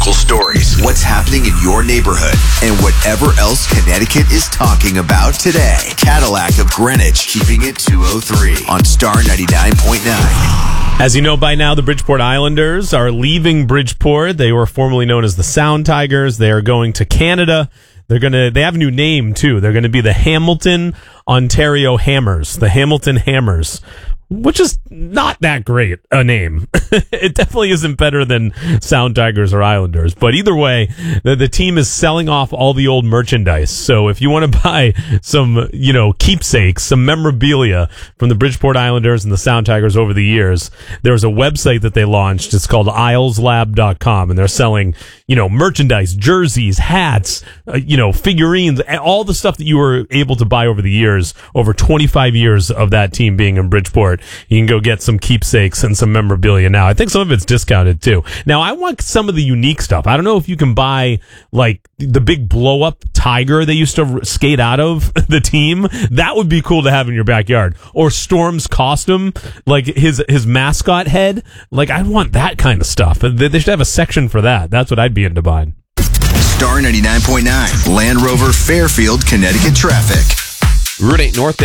local stories, what's happening in your neighborhood, and whatever else Connecticut is talking about today. Cadillac of Greenwich, keeping it 203 on Star 99.9. As you know by now, the Bridgeport Islanders are leaving Bridgeport. They were formerly known as the Sound Tigers. They are going to Canada. They have a new name too. They're going to be the Hamilton, Ontario Hammers, the Hamilton Hammers, which is not that great a name. It definitely isn't better than Sound Tigers or Islanders. But either way, the team is selling off all the old merchandise. So if you want to buy some, keepsakes, some memorabilia from the Bridgeport Islanders and the Sound Tigers over the years, there's a website that they launched. It's called ileslab.com, and they're selling, merchandise, jerseys, hats, figurines, all the stuff that you were able to buy over the years, over 25 years of that team being in Bridgeport. You can go get some keepsakes and some memorabilia now. I think some of it's discounted too. Now, I want some of the unique stuff. I don't know if you can buy like the big blow up tiger they used to skate out of the team. That would be cool to have in your backyard. Or Storm's costume, like his mascot head. Like, I want that kind of stuff. They should have a section for that. That's what I'd be into buying. Star 99.9, Land Rover Fairfield, Connecticut traffic. Route 8 north